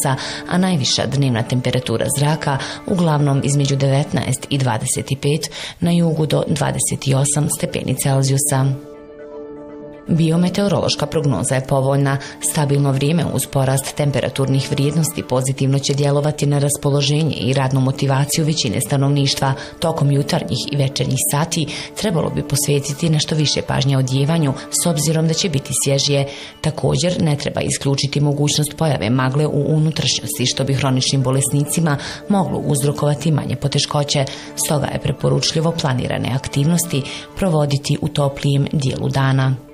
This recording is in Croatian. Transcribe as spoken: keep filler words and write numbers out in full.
Celzijusa, a najviša dnevna temperatura zraka uglavnom između devetnaest i dvadeset pet, na jugu do dvadeset osam stepeni Celzijusa. Biometeorološka prognoza je povoljna. Stabilno vrijeme uz porast temperaturnih vrijednosti pozitivno će djelovati na raspoloženje i radnu motivaciju većine stanovništva. Tokom jutarnjih i večernjih sati trebalo bi posvetiti nešto više pažnje odjevanju s obzirom da će biti svježije. Također ne treba isključiti mogućnost pojave magle u unutrašnjosti što bi hroničnim bolesnicima moglo uzrokovati manje poteškoće. Stoga je preporučljivo planirane aktivnosti provoditi u toplijem dijelu dana.